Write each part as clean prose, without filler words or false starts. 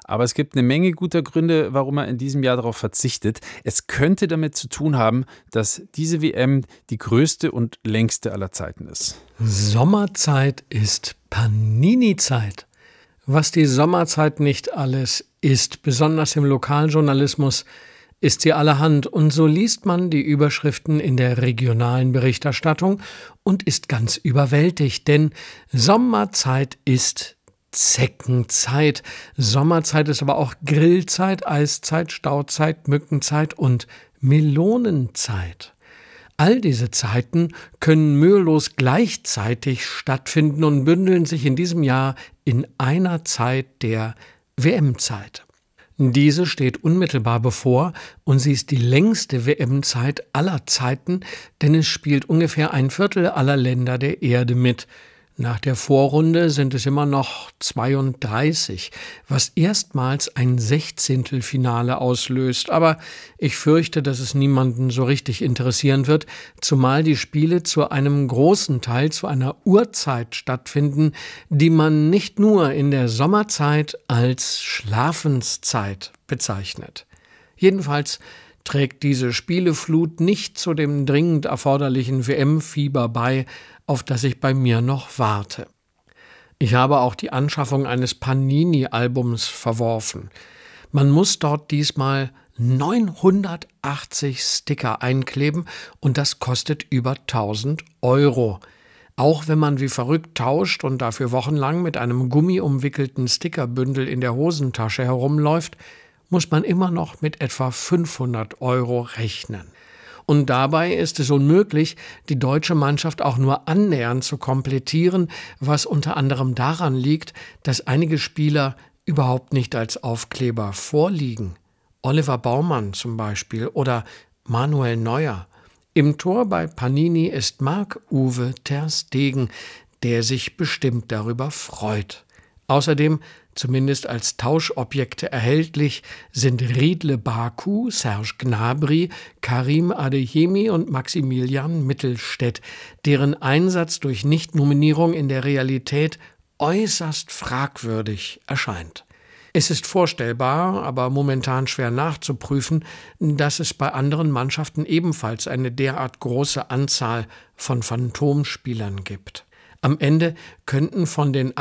Aber es gibt eine Menge guter Gründe, warum er in diesem Jahr darauf verzichtet. Es könnte damit zu tun haben, dass diese WM die größte und längste aller Zeiten ist. Sommerzeit ist Panini-Zeit. Was die Sommerzeit nicht alles ist, besonders im Lokaljournalismus, ist sie allerhand. Und so liest man die Überschriften in der regionalen Berichterstattung und ist ganz überwältigt, denn Sommerzeit ist Zeckenzeit. Sommerzeit ist aber auch Grillzeit, Eiszeit, Stauzeit, Mückenzeit und Melonenzeit. All diese Zeiten können mühelos gleichzeitig stattfinden und bündeln sich in diesem Jahr in einer Zeit, der WM-Zeit. Diese steht unmittelbar bevor und sie ist die längste WM-Zeit aller Zeiten, denn es spielt ungefähr ein Viertel aller Länder der Erde mit. Nach der Vorrunde sind es immer noch 32, was erstmals ein Sechzehntelfinale auslöst. Aber ich fürchte, dass es niemanden so richtig interessieren wird, zumal die Spiele zu einem großen Teil zu einer Uhrzeit stattfinden, die man nicht nur in der Sommerzeit als Schlafenszeit bezeichnet. Jedenfalls trägt diese Spieleflut nicht zu dem dringend erforderlichen WM-Fieber bei, auf das ich bei mir noch warte. Ich habe auch die Anschaffung eines Panini-Albums verworfen. Man muss dort diesmal 980 Sticker einkleben und das kostet über 1.000 €. Auch wenn man wie verrückt tauscht und dafür wochenlang mit einem gummiumwickelten Stickerbündel in der Hosentasche herumläuft, muss man immer noch mit etwa 500 € rechnen. Und dabei ist es unmöglich, die deutsche Mannschaft auch nur annähernd zu komplettieren, was unter anderem daran liegt, dass einige Spieler überhaupt nicht als Aufkleber vorliegen. Oliver Baumann zum Beispiel oder Manuel Neuer. Im Tor bei Panini ist Marc-Uwe ter Stegen, der sich bestimmt darüber freut. Außerdem, zumindest als Tauschobjekte erhältlich, sind Riedle Baku, Serge Gnabry, Karim Adeyemi und Maximilian Mittelstädt, deren Einsatz durch Nichtnominierung in der Realität äußerst fragwürdig erscheint. Es ist vorstellbar, aber momentan schwer nachzuprüfen, dass es bei anderen Mannschaften ebenfalls eine derart große Anzahl von Phantomspielern gibt. Am Ende könnten von den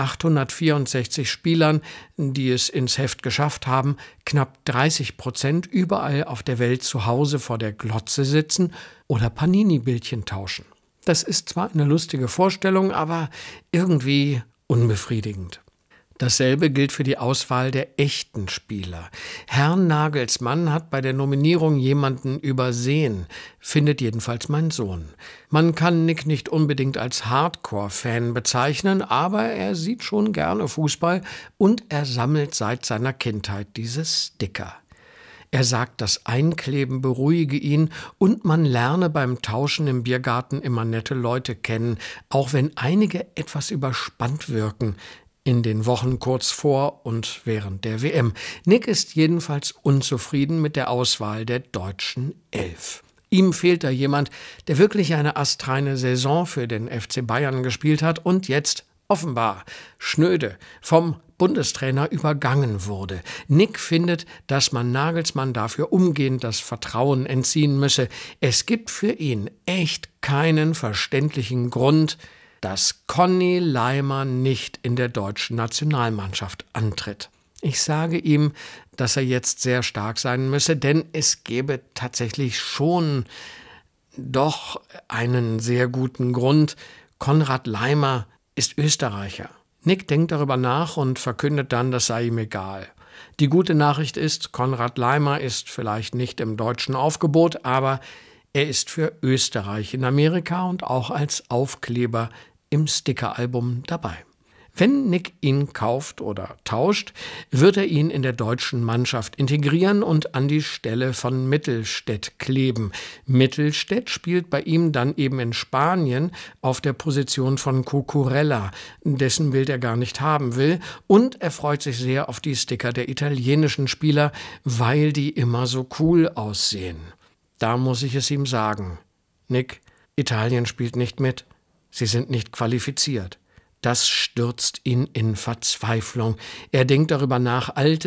864 Spielern, die es ins Heft geschafft haben, knapp 30% überall auf der Welt zu Hause vor der Glotze sitzen oder Panini-Bildchen tauschen. Das ist zwar eine lustige Vorstellung, aber irgendwie unbefriedigend. Dasselbe gilt für die Auswahl der echten Spieler. Herrn Nagelsmann hat bei der Nominierung jemanden übersehen, findet jedenfalls mein Sohn. Man kann Nick nicht unbedingt als Hardcore-Fan bezeichnen, aber er sieht schon gerne Fußball und er sammelt seit seiner Kindheit diese Sticker. Er sagt, das Einkleben beruhige ihn und man lerne beim Tauschen im Biergarten immer nette Leute kennen, auch wenn einige etwas überspannt wirken in den Wochen kurz vor und während der WM. Nick ist jedenfalls unzufrieden mit der Auswahl der deutschen Elf. Ihm fehlt da jemand, der wirklich eine astreine Saison für den FC Bayern gespielt hat und jetzt offenbar schnöde vom Bundestrainer übergangen wurde. Nick findet, dass man Nagelsmann dafür umgehend das Vertrauen entziehen müsse. Es gibt für ihn echt keinen verständlichen Grund, dass Conny Laimer nicht in der deutschen Nationalmannschaft antritt. Ich sage ihm, dass er jetzt sehr stark sein müsse, denn es gäbe tatsächlich schon doch einen sehr guten Grund. Konrad Laimer ist Österreicher. Nick denkt darüber nach und verkündet dann, das sei ihm egal. Die gute Nachricht ist, Konrad Laimer ist vielleicht nicht im deutschen Aufgebot, aber er ist für Österreich in Amerika und auch als Aufkleber im Stickeralbum dabei. Wenn Nick ihn kauft oder tauscht, wird er ihn in der deutschen Mannschaft integrieren und an die Stelle von Mittelstädt kleben. Mittelstädt spielt bei ihm dann eben in Spanien auf der Position von Cucurella, dessen Bild er gar nicht haben will, und er freut sich sehr auf die Sticker der italienischen Spieler, weil die immer so cool aussehen. Da muss ich es ihm sagen. Nick, Italien spielt nicht mit. Sie sind nicht qualifiziert. Das stürzt ihn in Verzweiflung. Er denkt darüber nach, alte